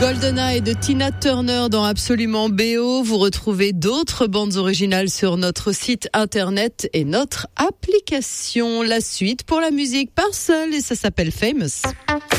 GoldenEye de Tina Turner dans Absolument BO. Vous retrouvez d'autres bandes originales sur notre site internet et notre application. La suite pour la musique Parcel et ça s'appelle Famous.